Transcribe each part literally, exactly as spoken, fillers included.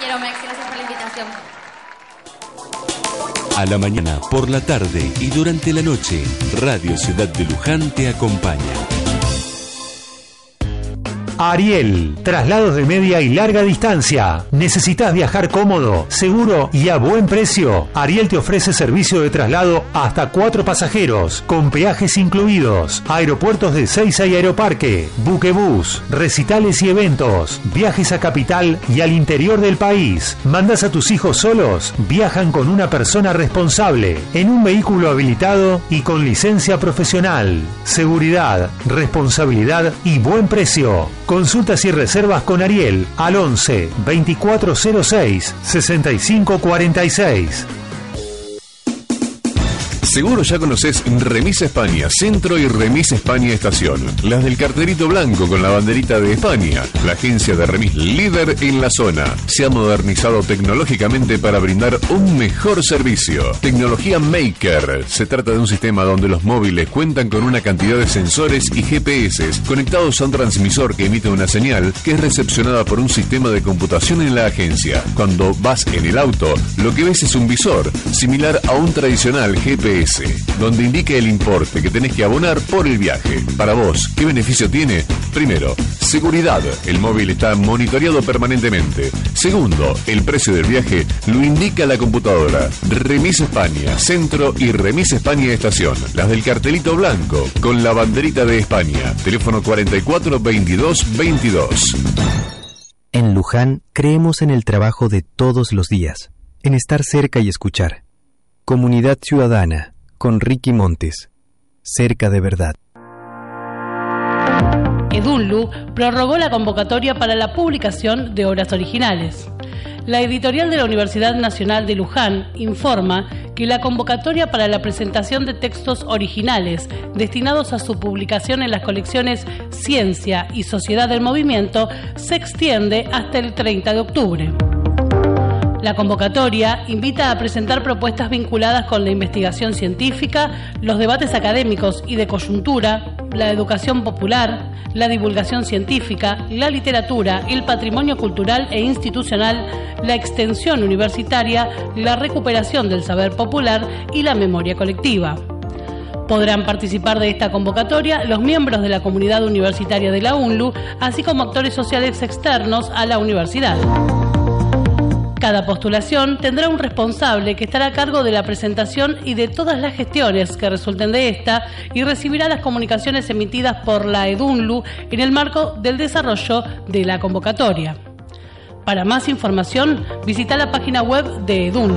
Aeromex, gracias por la invitación. A la mañana, por la tarde y durante la noche, Radio Ciudad de Luján te acompaña. Ariel, traslados de media y larga distancia. ¿Necesitas viajar cómodo, seguro y a buen precio? Ariel te ofrece servicio de traslado hasta cuatro pasajeros, con peajes incluidos, aeropuertos de Seiza y Aeroparque, buquebús, recitales y eventos, viajes a capital y al interior del país. ¿Mandas a tus hijos solos? Viajan con una persona responsable, en un vehículo habilitado y con licencia profesional. Seguridad, responsabilidad y buen precio. Consultas y reservas con Ariel al once, veinticuatro cero seis, sesenta y cinco cuarenta y seis. Seguro ya conoces Remis España Centro y Remis España Estación, las del carterito blanco con la banderita de España. La agencia de remis líder en la zona se ha modernizado tecnológicamente para brindar un mejor servicio. Tecnología Maker. Se trata de un sistema donde los móviles cuentan con una cantidad de sensores y G P S conectados a un transmisor que emite una señal que es recepcionada por un sistema de computación en la agencia. Cuando vas en el auto, lo que ves es un visor, similar a un tradicional G P S, donde indica el importe que tenés que abonar por el viaje. Para vos, ¿qué beneficio tiene? Primero, seguridad. El móvil está monitoreado permanentemente. Segundo, el precio del viaje lo indica la computadora. Remis España Centro y Remis España Estación, las del cartelito blanco con la banderita de España. Teléfono cuarenta y cuatro, veintidós, veintidós. En Luján creemos en el trabajo de todos los días, en estar cerca y escuchar. Comunidad Ciudadana, con Ricky Montes. Cerca de verdad. Edunlu prorrogó la convocatoria para la publicación de obras originales. La editorial de la Universidad Nacional de Luján informa que la convocatoria para la presentación de textos originales destinados a su publicación en las colecciones Ciencia y Sociedad del Movimiento se extiende hasta el treinta de octubre. La convocatoria invita a presentar propuestas vinculadas con la investigación científica, los debates académicos y de coyuntura, la educación popular, la divulgación científica, la literatura, el patrimonio cultural e institucional, la extensión universitaria, la recuperación del saber popular y la memoria colectiva. Podrán participar de esta convocatoria los miembros de la comunidad universitaria de la UNLU, así como actores sociales externos a la universidad. Cada postulación tendrá un responsable que estará a cargo de la presentación y de todas las gestiones que resulten de esta y recibirá las comunicaciones emitidas por la Edunlu en el marco del desarrollo de la convocatoria. Para más información, visita la página web de Edunlu.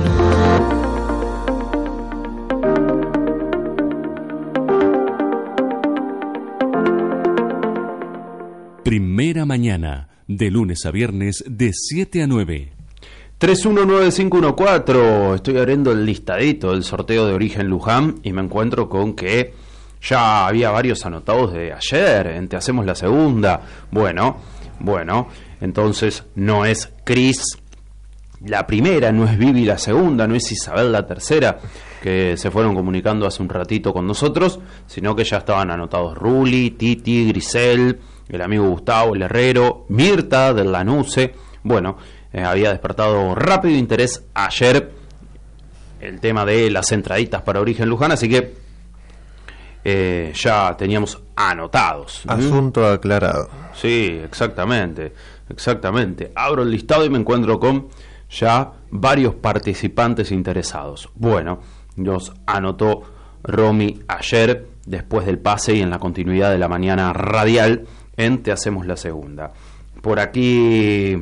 Primera mañana, de lunes a viernes, de siete a nueve. tres uno nueve cinco uno cuatro. Estoy abriendo el listadito del sorteo de Origen Luján y me encuentro con que ya había varios anotados de ayer. En Te Hacemos la Segunda. Bueno, bueno, entonces no es Cris la primera, no es Vivi la segunda, no es Isabel la tercera, que se fueron comunicando hace un ratito con nosotros, sino que ya estaban anotados Ruli, Titi, Grisel, el amigo Gustavo, el Herrero, Mirta del Lanuse. Bueno, Eh, había despertado rápido interés ayer el tema de las entraditas para Origen Luján, así que eh, ya teníamos anotados. Asunto ¿Mm? aclarado. Sí, exactamente, exactamente. Abro el listado y me encuentro con ya varios participantes interesados. Bueno, los anotó Romy ayer, después del pase y en la continuidad de la mañana radial en Te Hacemos la Segunda. Por aquí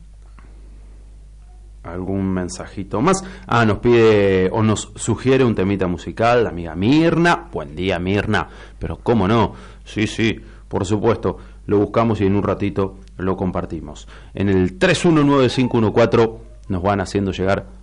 algún mensajito más. Ah, nos pide o nos sugiere un temita musical la amiga Mirna. Buen día, Mirna. Pero cómo no, sí, sí, por supuesto, lo buscamos y en un ratito lo compartimos. En el tres uno nueve cinco uno cuatro nos van haciendo llegar